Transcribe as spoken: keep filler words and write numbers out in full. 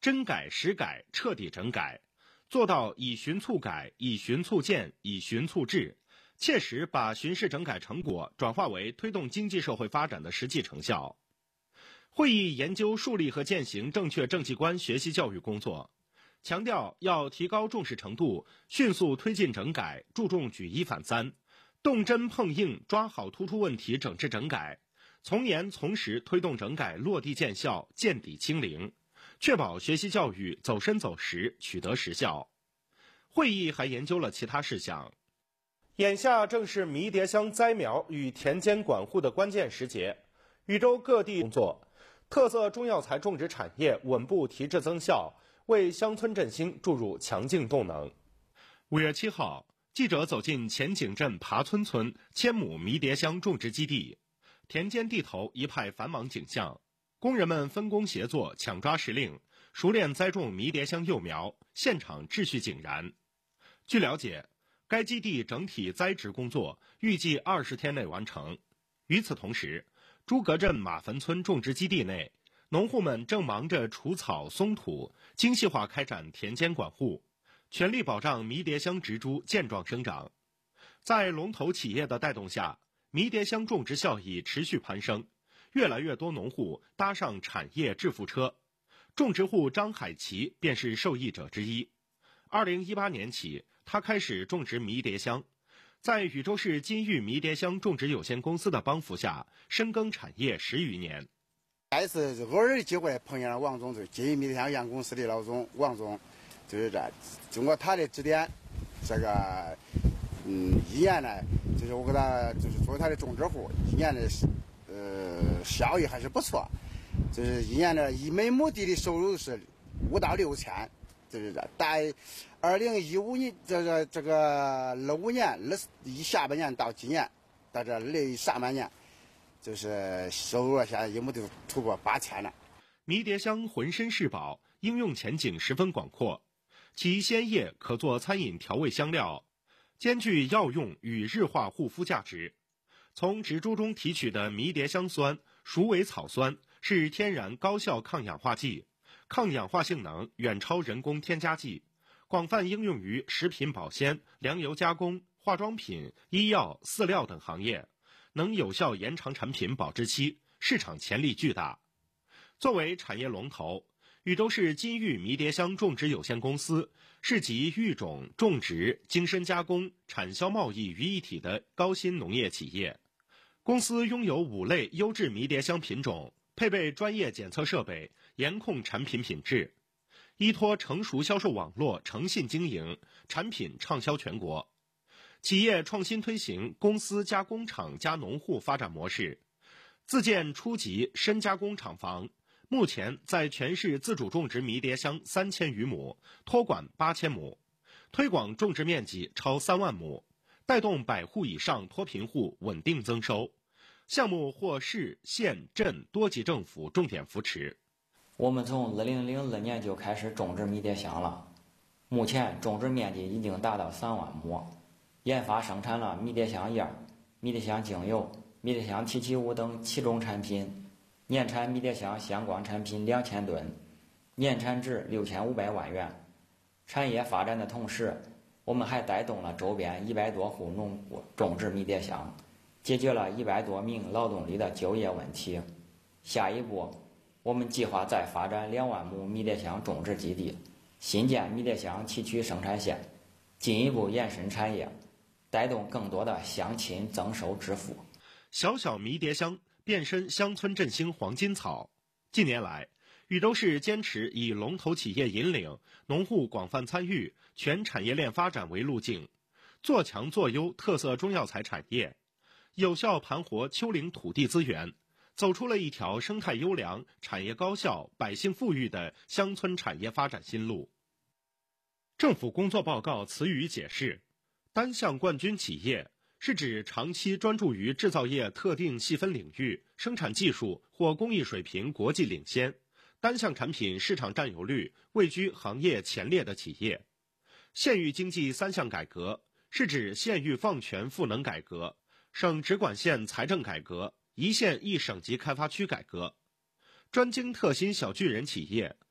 真改实改，彻底整改，做到以循促改，以循促建，以循促治，切实把巡视整改成果转化为推动经济社会发展的实际成效。会议研究树立和践行正确政绩观学习教育工作，强调要提高重视程度，迅速推进整改，注重举一反三，动真碰硬，抓好突出问题整治整改，从严从实推动整改落地见效，见底清零，确保学习教育走深走实，取得实效。会议还研究了其他事项。眼下正是迷迭香栽苗与田间管护的关键时节，禹州各地工作，特色中药材种植产业稳步提质增效，为乡村振兴注入强劲动能。五月七号，记者走进前景镇爬村村千亩迷迭香种植基地，田间地头一派繁忙景象，工人们分工协作，抢抓时令，熟练栽种迷迭香幼苗，现场秩序井然。据了解，该基地整体栽植工作预计二十天内完成。与此同时，诸葛镇马坟村种植基地内，农户们正忙着除草松土，精细化开展田间管护，全力保障迷迭香植株健壮生长。在龙头企业的带动下，迷迭香种植效益持续攀升，越来越多农户搭上产业致富车。种植户张海奇便是受益者之一。二零一八年起，他开始种植迷迭香，在禹州市金玉迷迭香种植有限公司的帮扶下，深耕产业十余年。 这次偶尔的机会碰见了王总，就是金玉迷迭香有限公司的老总王总，就是这经过他的指点，这个嗯一年呢，就是我给他就是作为他的种植户，一年的呃效益还是不错，就是一年的以每亩地的收入是五到六千。就是这，在二零一五年这个这个二五年二一下半年到今年到这二上半年，就是收入现在一亩都突破八千了。 迷迭香浑身是宝，应用前景十分广阔，其鲜叶可做餐饮调味香料，兼具药用与日化护肤价值。从植株中提取的迷迭香酸、鼠尾草酸是天然高效抗氧化剂，抗氧化性能远超人工添加剂，广泛应用于食品保鲜、粮油加工、化妆品、医药、饲料等行业，能有效延长产品保质期，市场潜力巨大。作为产业龙头，禹州市金玉迷迭香种植有限公司是集育种、种植、精深加工、产销贸易于一体的高新农业企业。公司拥有五类优质迷迭香品种，配备专业检测设备，严控产品品质，依托成熟销售网络诚信经营，产品畅销全国。企业创新推行公司加工厂加农户发展模式，自建初级深加工厂房，目前在全市自主种植迷迭香三千余亩，托管八千亩，推广种植面积超三万亩，带动百户以上脱贫户稳定增收。项目获市、县、镇多级政府重点扶持。 我们从二零零二年就开始种植迷迭香了，目前种植面积已经达到三万亩，研发生产了迷迭香叶、迷迭香精油、迷迭香提取物等七种产品，年产迷迭香相关产品两千吨，年产值六千五百万元。产业发展的同时，我们还带动了周边一百多户农户种植迷迭香，解决了一百多名劳动力的就业问题。下一步，我们计划再发展两万亩迷迭香种植基地，新建迷迭香提取生产线，进一步延伸产业，带动更多的乡亲增收致富。 小小迷迭香变身乡村振兴黄金草。近年来，禹州市坚持以龙头企业引领、农户广泛参与、全产业链发展为路径，做强做优特色中药材产业，有效盘活丘陵土地资源，走出了一条生态优良、产业高效、百姓富裕的乡村产业发展新路。政府工作报告词语解释，单项冠军企业是指长期专注于制造业特定细分领域，生产技术或工艺水平国际领先，单项产品市场占有率位居行业前列的企业。县域经济三项改革是指县域放权赋能改革、省直管县财政改革、一县一省级开发区改革。专精特新小巨人企业